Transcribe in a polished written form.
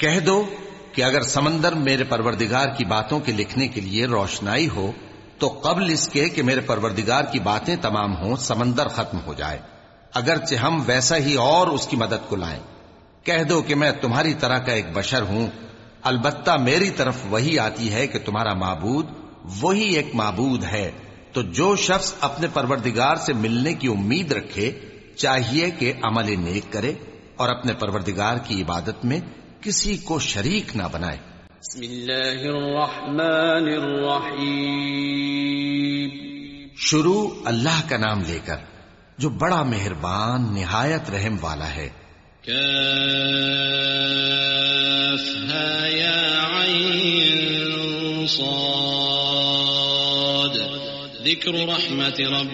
कह दो कि अगर समंदर मेरे परवरदिगार की बातों के लिखने के लिए रोशनाई हो तो कब्ल इसके कि मेरे परवरदिगार की बातें तमाम हों समंदर खत्म हो जाए, अगरचे हम वैसा ही और उसकी मदद को लाएं। कह दो कि मैं तुम्हारी तरह का एक बशर हूं, अलबत्ता मेरी तरफ वही आती है कि तुम्हारा माबूद वही एक माबूद है। तो जो शख्स अपने परवरदिगार से मिलने की उम्मीद रखे चाहिए कि अमल नेक करे और अपने परवरदिगार की इबादत में किसी को शरीक ना बनाए। शुरू अल्लाह का नाम लेकर जो बड़ा मेहरबान निहायत रहम वाला है। काफ हा या ऐन साद, ज़िक्र रहमत